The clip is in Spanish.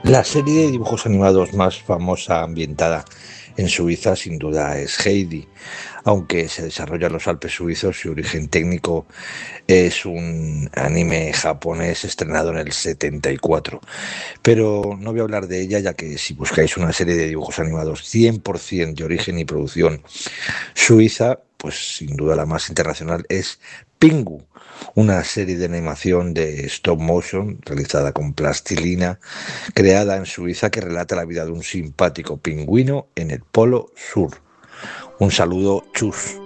La serie de dibujos animados más famosa ambientada en Suiza sin duda es Heidi, aunque se desarrolla en los Alpes suizos. Su origen técnico es un anime japonés estrenado en el 74. Pero no voy a hablar de ella, ya que si buscáis una serie de dibujos animados 100% de origen y producción suiza, pues sin duda la más internacional es Pingu, una serie de animación de stop motion realizada con plastilina, creada en Suiza, que relata la vida de un simpático pingüino en el Polo Sur. Un saludo, chus.